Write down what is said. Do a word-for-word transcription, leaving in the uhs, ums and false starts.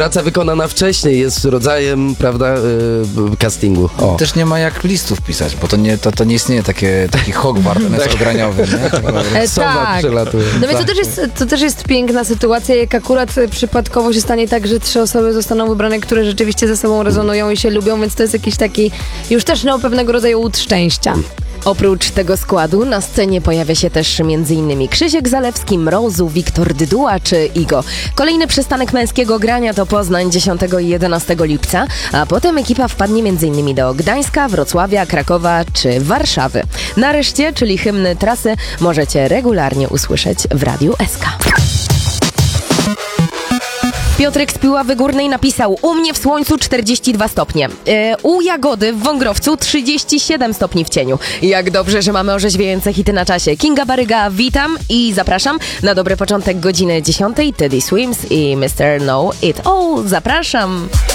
praca wykonana wcześniej jest rodzajem, prawda, yy, castingu. O. Też nie ma jak listów pisać, bo to nie, to, to nie istnieje takie, taki Hogwart, on jest ograniowy, nie? E, tak. No więc to też, jest, to też jest piękna sytuacja, jak akurat przypadkowo się stanie tak, że trzy osoby zostaną wybrane, które rzeczywiście ze sobą rezonują i się lubią, więc to jest jakiś taki już też no, pewnego rodzaju łód szczęścia. Oprócz tego składu na scenie pojawia się też m.in. Krzysiek Zalewski, Mrozu, Wiktor Dyduła czy Igo. Kolejny przystanek męskiego grania to Poznań dziesiątego i jedenastego lipca, a potem ekipa wpadnie m.in. do Gdańska, Wrocławia, Krakowa czy Warszawy. Nareszcie, czyli hymny trasy, możecie regularnie usłyszeć w Radiu S K. Piotrek z Piławy Górnej napisał: u mnie w słońcu czterdzieści dwa stopnie. Yy, u Jagody w Wągrowcu trzydzieści siedem stopni w cieniu. Jak dobrze, że mamy orzeźwiające hity na czasie. Kinga Baryga, witam i zapraszam na dobry początek godziny dziesiątej. Teddy Swims i mister Know It All. Zapraszam.